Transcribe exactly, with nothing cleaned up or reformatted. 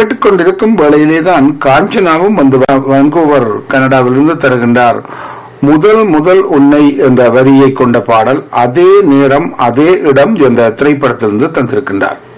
கேட்டுக்கொண்டிருக்கும் வேளையிலேதான் காஞ்சனாவும் வந்து வான்கூவர் கனடாவிலிருந்து தருகின்றார். முதல் முதல் உன்னை என்ற வரியை கொண்ட பாடல் அதே நேரம் அதே இடம் என்ற திரைப்படத்திலிருந்து தந்திருக்கின்றார்.